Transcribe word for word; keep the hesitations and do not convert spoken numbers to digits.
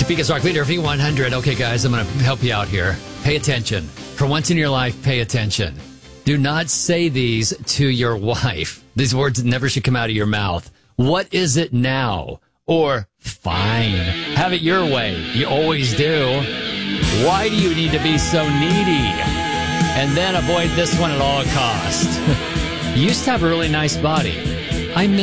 Beacons Rock Leader V one hundred. Okay, guys, I'm going to help you out here. Pay attention. For once in your life, pay attention. Do not say these to your wife. These words never should come out of your mouth. What is it now? Or fine. Have it your way. You always do. Why do you need to be so needy? And then avoid this one at all costs. You used to have a really nice body. I miss